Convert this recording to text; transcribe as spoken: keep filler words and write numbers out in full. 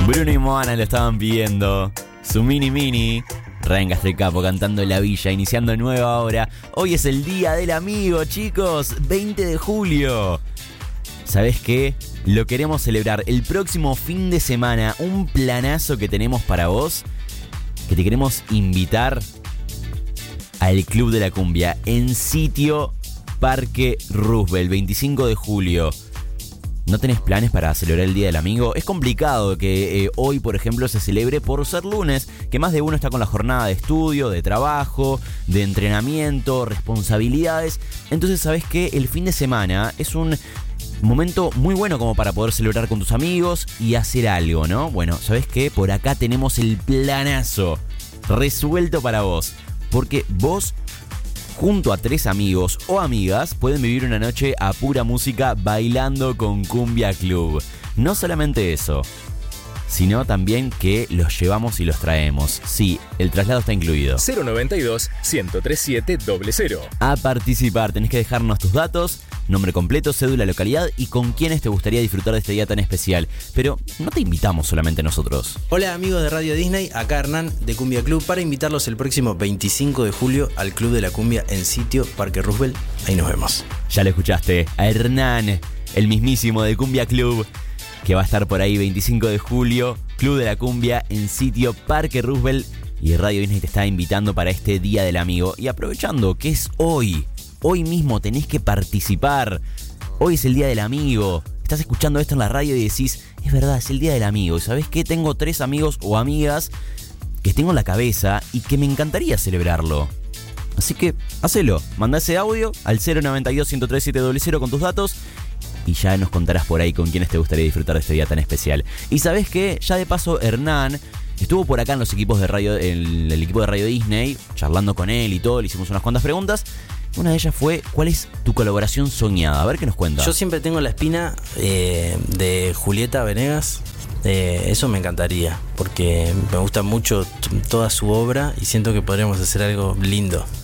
Bruno y Moana lo estaban pidiendo. Su mini mini. Ryan Capo cantando La Villa, iniciando nueva hora. Hoy es el Día del Amigo, chicos. veinte de julio. ¿Sabés qué? Lo queremos celebrar el próximo fin de semana. Un planazo que tenemos para vos. Que te queremos invitar al Club de la Cumbia en sitio Parque Roosevelt, veinticinco de julio. ¿No tenés planes para celebrar el Día del Amigo? Es complicado que eh, hoy, por ejemplo, se celebre por ser lunes, que más de uno está con la jornada de estudio, de trabajo, de entrenamiento, responsabilidades. Entonces, ¿sabés qué? El fin de semana es un momento muy bueno como para poder celebrar con tus amigos y hacer algo, ¿no? Bueno, ¿sabés qué? Por acá tenemos el planazo resuelto para vos, porque vos, junto a tres amigos o amigas, pueden vivir una noche a pura música bailando con Cumbia Club. No solamente eso, sino también que los llevamos y los traemos. Sí, el traslado está incluido. cero noventa y dos, ciento treinta y siete, cero cero. A participar tenés que dejarnos tus datos, nombre completo, cédula, localidad y con quiénes te gustaría disfrutar de este día tan especial. Pero no te invitamos solamente nosotros. Hola amigos de Radio Disney, acá Hernán de Cumbia Club para invitarlos el próximo veinticinco de julio al Club de la Cumbia en sitio Parque Roosevelt. Ahí nos vemos. Ya lo escuchaste, a Hernán, el mismísimo de Cumbia Club, que va a estar por ahí veinticinco de julio, Club de la Cumbia en sitio Parque Roosevelt, y Radio Disney te está invitando para este Día del Amigo. Y aprovechando que es hoy, hoy mismo tenés que participar. Hoy es el Día del Amigo. Estás escuchando esto en la radio y decís, es verdad, es el Día del Amigo. ¿Y sabés qué? Tengo tres amigos o amigas que tengo en la cabeza y que me encantaría celebrarlo. Así que, hacelo. Mandá ese audio al cero noventa y dos, ciento treinta y siete, cero cero con tus datos y ya nos contarás por ahí con quiénes te gustaría disfrutar de este día tan especial. Y ¿sabés qué? Ya de paso, Hernán estuvo por acá en los equipos de radio, el, el equipo de Radio Disney, charlando con él y todo, le hicimos unas cuantas preguntas. Una de ellas fue, ¿cuál es tu colaboración soñada? A ver qué nos cuenta. Yo siempre tengo la espina eh, de Julieta Venegas. Eh, eso me encantaría, porque me gusta mucho t- toda su obra y siento que podríamos hacer algo lindo.